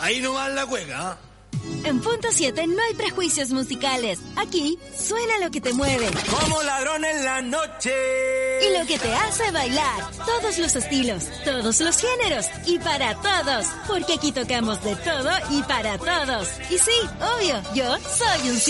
Ahí nomás la cueca, ¿eh? En Punto 7 no hay prejuicios musicales. Aquí suena lo que te mueve. Como ladrón en la noche. Y lo que te hace bailar. Todos los estilos, todos los géneros y para todos. Porque aquí tocamos de todo y para todos. Y sí, obvio, yo soy un